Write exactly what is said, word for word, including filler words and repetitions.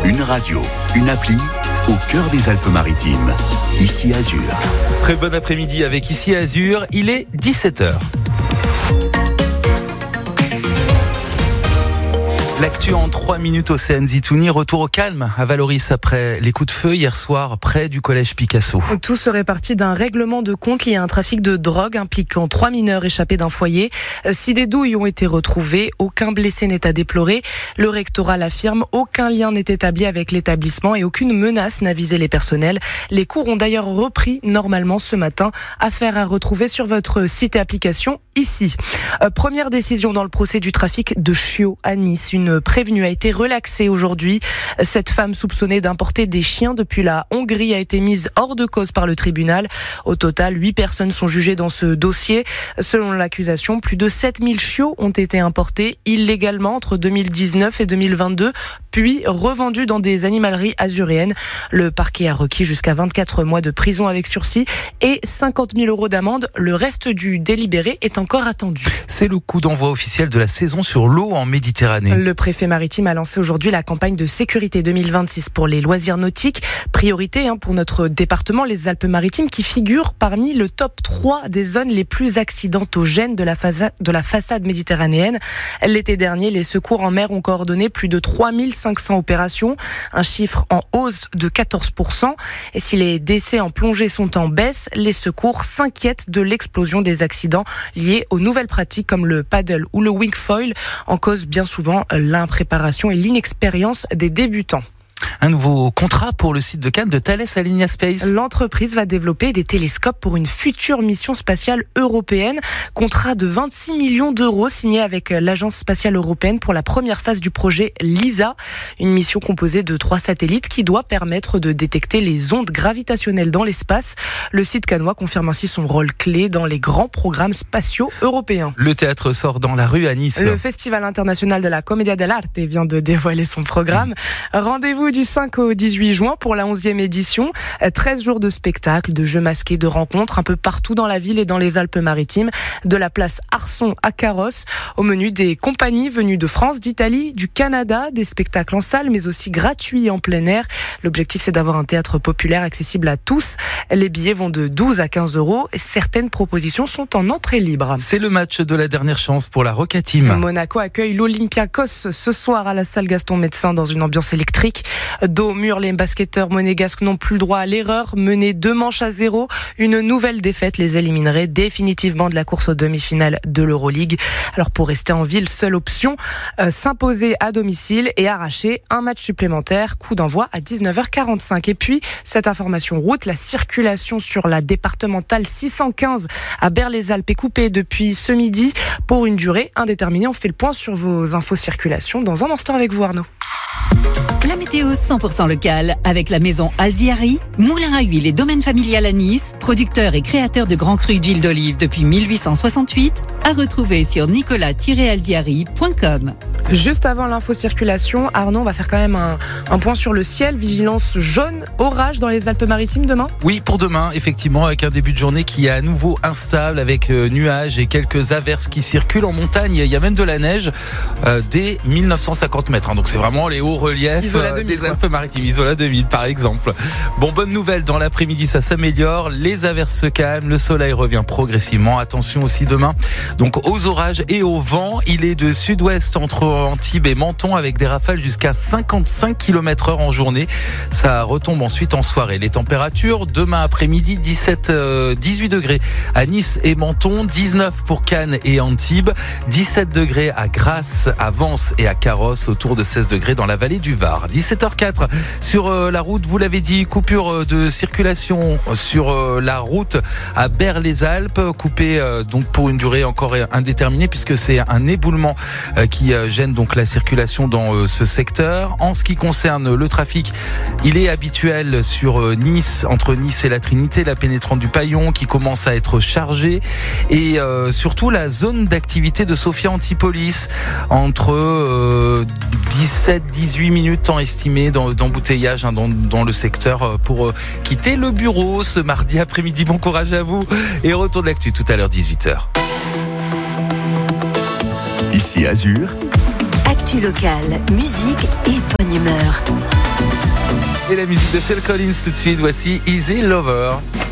Une radio, une appli, au cœur des Alpes-Maritimes. Ici Azur. Très bon après-midi avec Ici Azur, il est dix-sept heures. L'actu en trois minutes, Océane Zitouni. Retour au calme à Valoris après les coups de feu hier soir près du collège Picasso. Tout serait parti d'un règlement de compte lié à un trafic de drogue impliquant trois mineurs échappés d'un foyer. Si des douilles ont été retrouvées, aucun blessé n'est à déplorer. Le rectorat l'affirme, aucun lien n'est établi avec l'établissement et aucune menace n'a visé les personnels. Les cours ont d'ailleurs repris normalement ce matin. Affaire à retrouver sur votre site et application ici. Euh, première décision dans le procès du trafic de chiots à Nice. Une Une prévenue a été relaxée aujourd'hui. Cette femme soupçonnée d'importer des chiens depuis la Hongrie a été mise hors de cause par le tribunal. Au total, huit personnes sont jugées dans ce dossier. Selon l'accusation, plus de sept mille chiots ont été importés illégalement entre deux mille dix-neuf et deux mille vingt-deux, puis revendus dans des animaleries azuréennes. Le parquet a requis jusqu'à vingt-quatre mois de prison avec sursis et cinquante mille euros d'amende. Le reste du délibéré est encore attendu. C'est le coup d'envoi officiel de la saison sur l'eau en Méditerranée. Le préfet maritime a lancé aujourd'hui la campagne de sécurité deux mille vingt-six pour les loisirs nautiques. Priorité hein, pour notre département, les Alpes-Maritimes, qui figurent parmi le top trois des zones les plus accidentogènes de la façade, de la façade méditerranéenne. L'été dernier, les secours en mer ont coordonné plus de trois mille cinq cents opérations, un chiffre en hausse de quatorze pour cent. Et si les décès en plongée sont en baisse, les secours s'inquiètent de l'explosion des accidents liés aux nouvelles pratiques comme le paddle ou le wingfoil, en cause bien souvent l'impréparation et l'inexpérience des débutants. Un nouveau contrat pour le site de Cannes de Thales Alenia Space. L'entreprise va développer des télescopes pour une future mission spatiale européenne. Contrat de vingt-six millions d'euros signé avec l'Agence spatiale européenne pour la première phase du projet LISA. Une mission composée de trois satellites qui doit permettre de détecter les ondes gravitationnelles dans l'espace. Le site cannois confirme ainsi son rôle clé dans les grands programmes spatiaux européens. Le théâtre sort dans la rue à Nice. Le Festival international de la Commedia dell'arte vient de dévoiler son programme. Rendez-vous du cinq au dix-huit juin pour la onzième édition. treize jours de spectacles, de jeux masqués, de rencontres un peu partout dans la ville et dans les Alpes-Maritimes. De la place Arson à Carrosse. Au menu des compagnies venues de France, d'Italie, du Canada, des spectacles en salle mais aussi gratuits en plein air. L'objectif, c'est d'avoir un théâtre populaire accessible à tous. Les billets vont de douze à quinze euros. Certaines propositions sont en entrée libre. C'est le match de la dernière chance pour la Roca Team. Monaco accueille l'Olympiakos ce soir à la salle Gaston Médecin dans une ambiance électrique. Dos au mur, les basketteurs monégasques n'ont plus le droit à l'erreur. Menés deux manches à zéro, une nouvelle défaite les éliminerait définitivement de la course aux demi-finales de l'Euroleague. Alors pour rester en ville, seule option, euh, s'imposer à domicile et arracher un match supplémentaire. Coup d'envoi à dix-neuf heures quarante-cinq. Et puis, cette information route, la circulation sur la départementale six cent quinze à Berre-les-Alpes est coupée depuis ce midi pour une durée indéterminée. On fait le point sur vos infos circulation dans un instant avec vous, Arnaud. La météo cent pour cent locale avec la maison Alziari, moulin à huile et domaine familial à Nice, producteur et créateur de grands crus d'huile d'olive depuis mille huit cent soixante-huit, à retrouver sur nicolas tiret alziari point com. Juste avant l'info circulation, Arnaud, on va faire quand même un, un point sur le ciel. Vigilance jaune, orage dans les Alpes-Maritimes demain ? Oui, pour demain, effectivement, avec un début de journée qui est à nouveau instable, avec euh, nuages et quelques averses qui circulent en montagne. Il y a même de la neige euh, dès mille neuf cent cinquante mètres. Hein. Donc c'est vraiment les hauts reliefs euh, des Alpes-Maritimes. Isola deux mille, par exemple. Bon, bonne nouvelle, dans l'après-midi, ça s'améliore. Les averses se calment, le soleil revient progressivement. Attention aussi demain, donc aux orages et au vent. Il est de sud-ouest entre Antibes et Menton avec des rafales jusqu'à cinquante-cinq kilomètres heure en journée. Ça retombe ensuite en soirée. Les températures, demain après-midi, dix-sept, dix-huit degrés à Nice et Menton, dix-neuf pour Cannes et Antibes, dix-sept degrés à Grasse, à Vence et à Carrosse, autour de seize degrés dans la vallée du Var. dix-sept heures quatre sur la route, vous l'avez dit, coupure de circulation sur la route à Berre-les-Alpes, coupée donc pour une durée encore indéterminée puisque c'est un éboulement qui gêne donc la circulation dans ce secteur. En ce qui concerne le trafic, il est habituel sur Nice, entre Nice et la Trinité, la pénétrante du Paillon qui commence à être chargée et euh, surtout la zone d'activité de Sophia Antipolis entre euh, dix-sept à dix-huit minutes temps estimé d'embouteillage hein, dans, dans le secteur pour euh, quitter le bureau ce mardi après-midi. Bon courage à vous et retour de l'actu tout à l'heure dix-huit heures. Ici Azur. Actu locale, musique et bonne humeur. Et la musique de Phil Collins tout de suite, voici Easy Lover.